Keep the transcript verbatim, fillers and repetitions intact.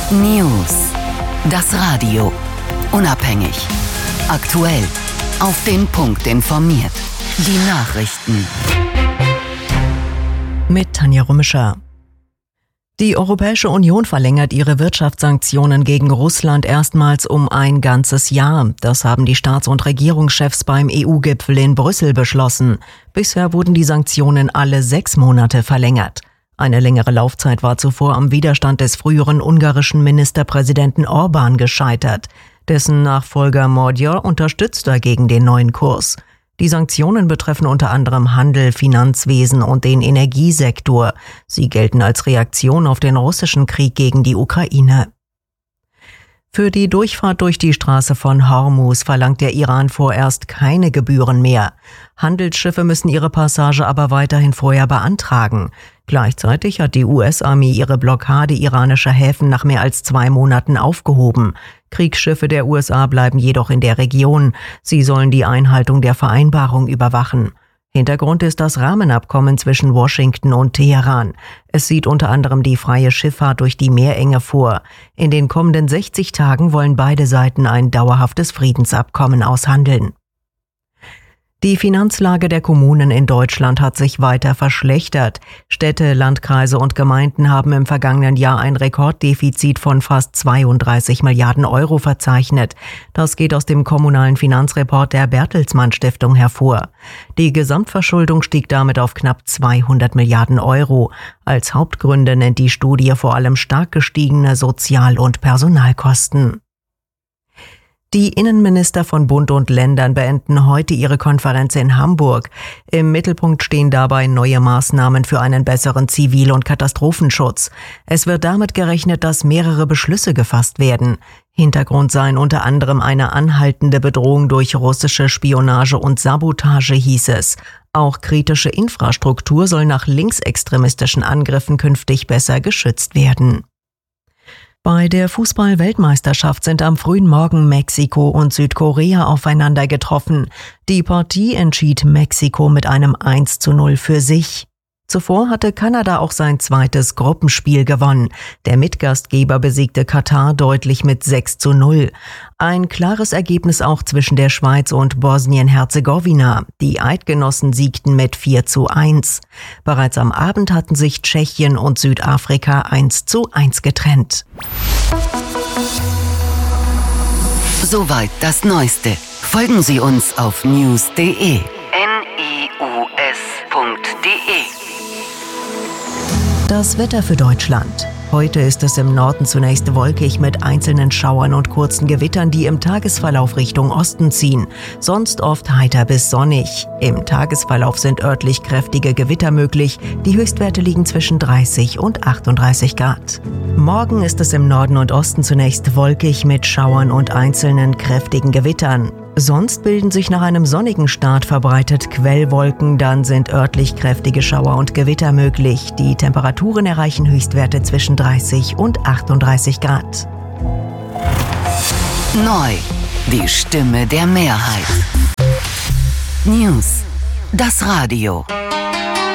News. Das Radio. Unabhängig. Aktuell. Auf den Punkt informiert. Die Nachrichten. Mit Tanja Römischer. Die Europäische Union verlängert ihre Wirtschaftssanktionen gegen Russland erstmals um ein ganzes Jahr. Das haben die Staats- und Regierungschefs beim E U-Gipfel in Brüssel beschlossen. Bisher wurden die Sanktionen alle sechs Monate verlängert. Eine längere Laufzeit war zuvor am Widerstand des früheren ungarischen Ministerpräsidenten Orbán gescheitert. Dessen Nachfolger Magyar unterstützt dagegen den neuen Kurs. Die Sanktionen betreffen unter anderem Handel, Finanzwesen und den Energiesektor. Sie gelten als Reaktion auf den russischen Krieg gegen die Ukraine. Für die Durchfahrt durch die Straße von Hormuz verlangt der Iran vorerst keine Gebühren mehr. Handelsschiffe müssen ihre Passage aber weiterhin vorher beantragen. Gleichzeitig hat die U S-Armee ihre Blockade iranischer Häfen nach mehr als zwei Monaten aufgehoben. Kriegsschiffe der U S A bleiben jedoch in der Region. Sie sollen die Einhaltung der Vereinbarung überwachen. Hintergrund ist das Rahmenabkommen zwischen Washington und Teheran. Es sieht unter anderem die freie Schifffahrt durch die Meerenge vor. In den kommenden sechzig Tagen wollen beide Seiten ein dauerhaftes Friedensabkommen aushandeln. Die Finanzlage der Kommunen in Deutschland hat sich weiter verschlechtert. Städte, Landkreise und Gemeinden haben im vergangenen Jahr ein Rekorddefizit von fast zweiunddreißig Milliarden Euro verzeichnet. Das geht aus dem kommunalen Finanzreport der Bertelsmann Stiftung hervor. Die Gesamtverschuldung stieg damit auf knapp zweihundert Milliarden Euro. Als Hauptgründe nennt die Studie vor allem stark gestiegene Sozial- und Personalkosten. Die Innenminister von Bund und Ländern beenden heute ihre Konferenz in Hamburg. Im Mittelpunkt stehen dabei neue Maßnahmen für einen besseren Zivil- und Katastrophenschutz. Es wird damit gerechnet, dass mehrere Beschlüsse gefasst werden. Hintergrund seien unter anderem eine anhaltende Bedrohung durch russische Spionage und Sabotage, hieß es. Auch kritische Infrastruktur soll nach linksextremistischen Angriffen künftig besser geschützt werden. Bei der Fußball-Weltmeisterschaft sind am frühen Morgen Mexiko und Südkorea aufeinander getroffen. Die Partie entschied Mexiko mit einem eins zu null für sich. Zuvor hatte Kanada auch sein zweites Gruppenspiel gewonnen. Der Mitgastgeber besiegte Katar deutlich mit sechs zu null. Ein klares Ergebnis auch zwischen der Schweiz und Bosnien-Herzegowina. Die Eidgenossen siegten mit vier zu eins. Bereits am Abend hatten sich Tschechien und Südafrika eins zu eins getrennt. Soweit das Neueste. Folgen Sie uns auf news punkt de. N I U S punkt de. Das Wetter für Deutschland. Heute ist es im Norden zunächst wolkig mit einzelnen Schauern und kurzen Gewittern, die im Tagesverlauf Richtung Osten ziehen. Sonst oft heiter bis sonnig. Im Tagesverlauf sind örtlich kräftige Gewitter möglich. Die Höchstwerte liegen zwischen dreißig und achtunddreißig Grad. Morgen ist es im Norden und Osten zunächst wolkig mit Schauern und einzelnen kräftigen Gewittern. Sonst bilden sich nach einem sonnigen Start verbreitet Quellwolken, dann sind örtlich kräftige Schauer und Gewitter möglich. Die Temperaturen erreichen Höchstwerte zwischen dreißig und achtunddreißig Grad. Neu. Die Stimme der Mehrheit. News. Das Radio.